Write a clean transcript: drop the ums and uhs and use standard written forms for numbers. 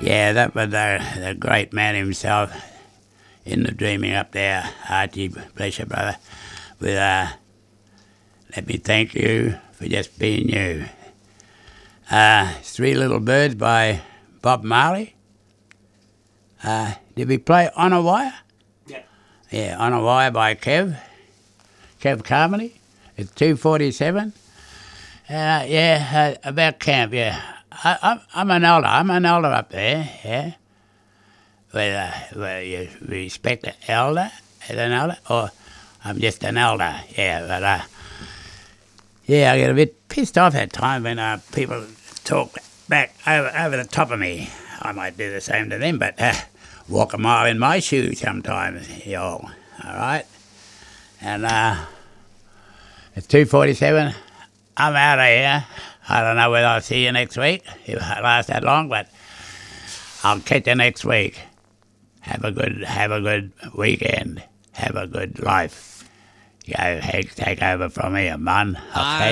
Yeah, that was the great man himself in the dreaming up there, Archie, bless you, brother, with Let Me Thank You for Just Being You. Three Little Birds by Bob Marley. Did we play On a Wire? Yeah. Yeah, On a Wire by Kev Carmody. It's 2:47. About camp, yeah. I'm an elder. I'm an elder up there, yeah. Whether you respect an elder as an elder, or I'm just an elder, yeah. But I get a bit pissed off at times when people talk back over the top of me. I might do the same to them, but walk a mile in my shoes sometimes, y'all. All right, and it's 2:47. I'm out of here. I don't know whether I'll see you next week, if it lasts that long, but I'll catch you next week. Have a good weekend. Have a good life. Go, take over from here, man. Okay.